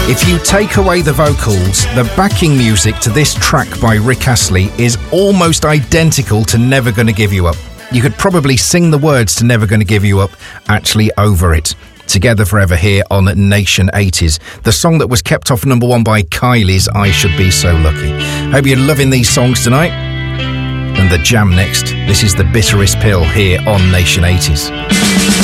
If you take away the vocals, the backing music to this track by Rick Astley is almost identical to Never Gonna Give You Up. You could probably sing the words to Never Gonna Give You Up actually over it. Together Forever here on Nation 80s, the song that was kept off number 1 by Kylie's I Should Be So Lucky. Hope you're loving these songs tonight. And the jam next. This is The Bitterest Pill here on Nation 80s.